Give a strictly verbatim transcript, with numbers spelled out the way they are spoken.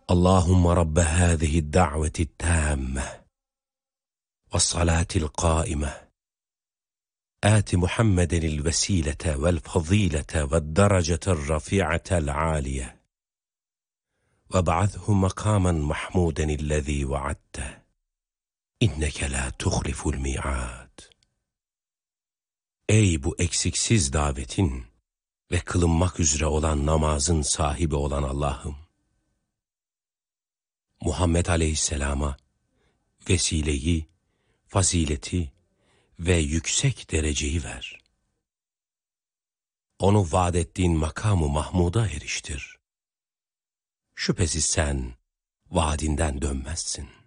Allahümme Rabbe hâzihi da'veti tâmme ve salâtil qâime آت محمد الوسيلة والفضيلة والدرجة الرفيعة العالية وابعثه مقاما محمودا الذي وعدته إنك لا تخلف الميعاد. Ey bu eksiksiz davetin ve kılınmak üzere olan namazın sahibi olan Allah'ım, Muhammed Aleyhisselam'a vesileyi, fazileti ve yüksek dereceyi ver. Onu vaad ettiğin makamı Mahmud'a eriştir. Şüphesiz sen vaadinden dönmezsin.